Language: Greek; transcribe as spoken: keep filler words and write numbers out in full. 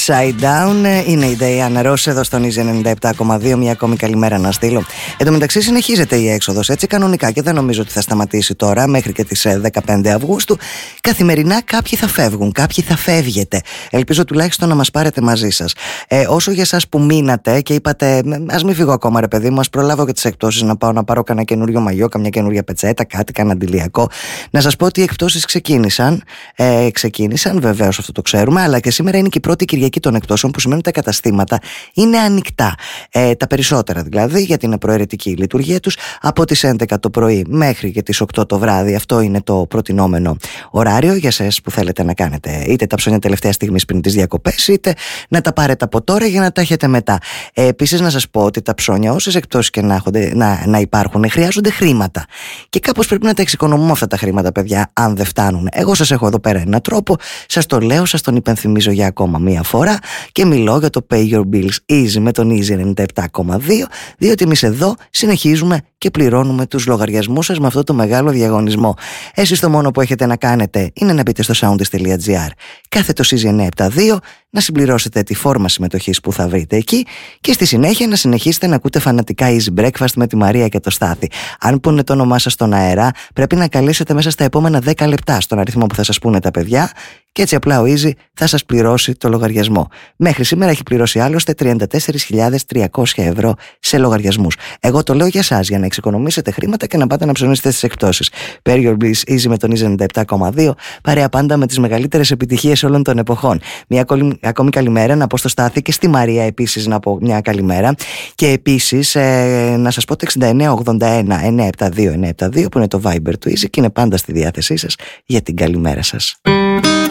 Upside Down είναι η Diana Ross εδώ στον Easy ενενήντα επτά κόμμα δύο. Μια ακόμη καλημέρα να στείλω. Εν τω μεταξύ συνεχίζεται η έξοδος έτσι κανονικά και δεν νομίζω ότι θα σταματήσει τώρα μέχρι και τις δεκαπέντε Αυγούστου. Καθημερινά κάποιοι θα φεύγουν, κάποιοι θα φεύγετε. Ελπίζω τουλάχιστον να μας πάρετε μαζί σας. Ε, όσο για εσάς που μείνατε και είπατε, ας μην φύγω ακόμα ρε παιδί μου, ας προλάβω και τις εκπτώσεις να πάω να πάρω κανένα καινούριο μαγιό, καμιά καινούρια πετσέτα, κάτι, κανένα αντιλιακό. Να σας πω ότι οι εκπτώσεις ξεκίνησαν. Ε, ξεκίνησαν, βεβαίως αυτό το ξέρουμε, αλλά και σήμερα είναι και η πρώτη Κυριακή των εκπτώσεων, που σημαίνει ότι τα καταστήματα είναι ανοιχτά. Ε, τα περισσότερα δηλαδή, γιατί είναι προαιρετική η λειτουργία τους, από τις έντεκα το πρωί μέχρι και τις οκτώ το βράδυ. Αυτό είναι το προτινόμενο ωράριο για εσάς που θέλετε να κάνετε είτε τα ψώνια τελευταία στιγμή πριν τις διακοπές, είτε να τα πάρετε από τώρα για να τα έχετε μετά. Ε, επίσης, να σας πω ότι τα ψώνια, όσες εκπτώσεις και να, έχονται, να, να υπάρχουν, χρειάζονται χρήματα. Και κάπως πρέπει να τα εξοικονομούμε αυτά τα χρήματα, παιδιά, αν δεν φτάνουν. Εγώ σας έχω εδώ πέρα έναν τρόπο, σας το λέω, σας τον υπενθυμίζω για ακόμα μία φορά και μιλώ για το Pay Your Bills Easy με τον Easy ενενήντα επτά κόμμα δύο, διότι εμείς εδώ συνεχίζουμε και πληρώνουμε τους λογαριασμούς σας με αυτό το μεγάλο διαγωνισμό. Εσείς το μόνο που έχετε να κάνετε είναι να μπείτε στο soundist.gr κάθετο Easy εννιακόσια εβδομήντα δύο, να συμπληρώσετε τη φόρμα συμμετοχής που θα βρείτε εκεί και στη συνέχεια να συνεχίσετε να ακούτε φανατικά Easy Breakfast με τη Μαρία και το Στάθη. Αν πούνε το όνομά σας στον αέρα, πρέπει να καλέσετε μέσα στα επόμενα δέκα λεπτά στον αριθμό που θα σας πούνε τα παιδιά και έτσι απλά ο Easy θα σας πληρώσει το λογαριασμό. Μέχρι σήμερα έχει πληρώσει άλλωστε τριάντα τέσσερις χιλιάδες τριακόσια ευρώ σε λογαριασμούς. Εγώ το λέω για εσάς, για να εξοικονομήσετε χρήματα και να πάτε να ψωνίσετε στις εκπτώσεις. Pay Your Bills Easy με τον Easy ενενήντα επτά κόμμα δύο, παρέα πάντα με τις μεγαλύτερες επιτυχίες όλων των εποχών. Μια ακόμη καλημέρα να πω στο Στάθη και στη Μαρία επίσης να πω μια καλημέρα. Και επίσης ε, να σας πω το εξήντα εννέα ογδόντα ένα εννιακόσια εβδομήντα δύο εννιακόσια εβδομήντα δύο που είναι το Viber του Easy και είναι πάντα στη διάθεσή σας για την καλημέρα σας.